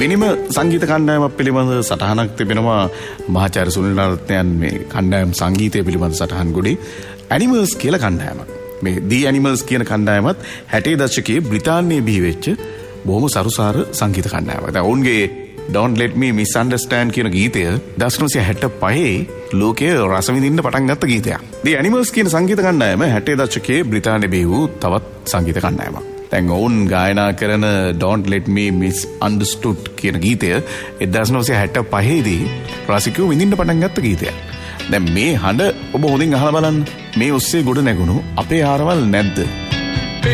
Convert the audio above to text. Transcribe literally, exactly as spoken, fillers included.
දෙවෙනිම සංගීත කණ්ඩායමක් පිළිබඳ සටහනක් තිබෙනවා මහාචාර්ය සුනිල් නරත්නයන් මේ කණ්ඩායම් සංගීතය පිළිබඳ සටහන් ගොඩේ ඇනිමල්ස් කියලා කණ්ඩායමක්. මේ දී ඇනිමල්ස් කියන කණ්ඩායමත් හැටේ දශකයේ බ්‍රිතාන්‍යයේ බිහි වෙච්ච බොහොම සරුසාර සංගීත කණ්ඩායමක්. දැන් ඔවුන්ගේ Don't Let Me Misunderstand කියන ගීතය දශනසිය හැට පහේ ලෝකයේ රස විඳින්න පටන් ගත්ත ගීතයක්. දී ඇනිමල්ස් කියන සංගීත කණ්ඩායම හැටේ දශකයේ බ්‍රිතාන්‍යයේ බිහි වූ තවත් සංගීත කණ්ඩායමක්. දැන් ඔවුන් ගායනා කරන Don't Let Me Misunderstood කියන ගීතය එක්දාස් නවසිය හැට පහේදී රසිකයෝ විඳින්න පටන් ගත්ත ගීතයක්. දැන් මේ හඬ ඔබ හොඳින් අහලා බලන්න. මේ ඔස්සේ ගොඩ නැගුණු අපේ ආරවල් නැද්ද